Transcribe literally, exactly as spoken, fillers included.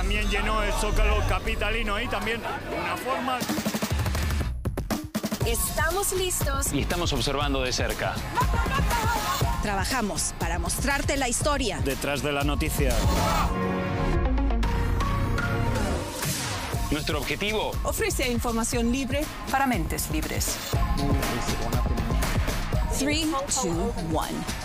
también llenó el Zócalo capitalino y también de una forma... Estamos listos. Y estamos observando de cerca. Trabajamos para mostrarte la historia. Detrás de la noticia. Nuestro objetivo... ofrece información libre para mentes libres. three, two, one.